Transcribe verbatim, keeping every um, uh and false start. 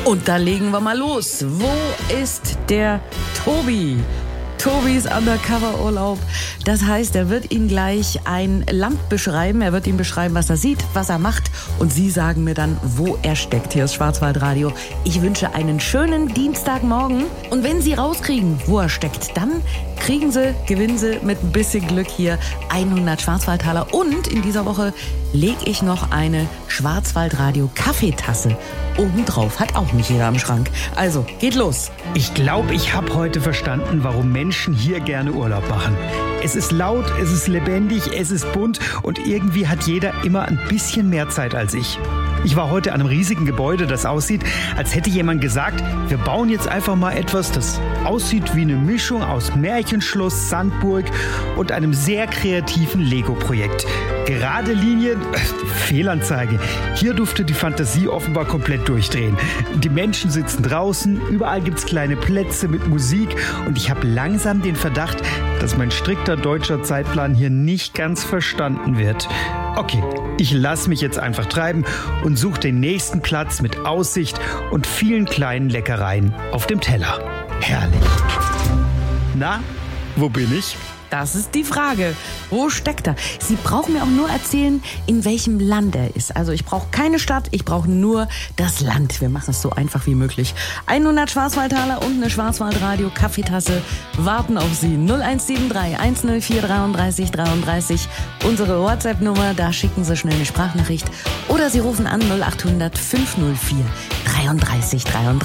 Und da legen wir mal los. Wo ist der Tobi? Tobis Undercover-Urlaub. Das heißt, er wird Ihnen gleich ein Land beschreiben. Er wird Ihnen beschreiben, was er sieht, was er macht. Und Sie sagen mir dann, wo er steckt. Hier ist Schwarzwaldradio. Ich wünsche einen schönen Dienstagmorgen. Und wenn Sie rauskriegen, wo er steckt, dann kriegen Sie, gewinnen Sie mit ein bisschen Glück hier hundert Schwarzwaldtaler. Und in dieser Woche lege ich noch eine Schwarzwaldradio-Kaffeetasse obendrauf. Hat auch nicht jeder am Schrank. Also, geht los. Ich glaube, ich habe heute verstanden, warum Menschen hier gerne Urlaub machen. Es ist laut, es ist lebendig, es ist bunt und irgendwie hat jeder immer ein bisschen mehr Zeit als ich. Ich war heute an einem riesigen Gebäude, das aussieht, als hätte jemand gesagt, wir bauen jetzt einfach mal etwas, das aussieht wie eine Mischung aus Märchenschloss, Sandburg und einem sehr kreativen Lego-Projekt. Gerade Linien, äh, Fehlanzeige. Hier durfte die Fantasie offenbar komplett durchdrehen. Die Menschen sitzen draußen, überall gibt's kleine Plätze mit Musik und ich habe langsam den Verdacht, dass mein strikter deutscher Zeitplan hier nicht ganz verstanden wird. Okay, ich lasse mich jetzt einfach treiben und suche den nächsten Platz mit Aussicht und vielen kleinen Leckereien auf dem Teller. Herrlich. Na, wo bin ich? Das ist die Frage. Wo steckt er? Sie brauchen mir auch nur erzählen, in welchem Land er ist. Also ich brauche keine Stadt, ich brauche nur das Land. Wir machen es so einfach wie möglich. hundert Schwarzwaldtaler und eine Schwarzwaldradio-Kaffeetasse warten auf Sie. null eins sieben drei, eins null vier, dreiunddreißig dreiunddreißig. Unsere WhatsApp-Nummer, da schicken Sie schnell eine Sprachnachricht. Oder Sie rufen an null acht hundert, fünf null vier, dreiunddreißig dreiunddreißig.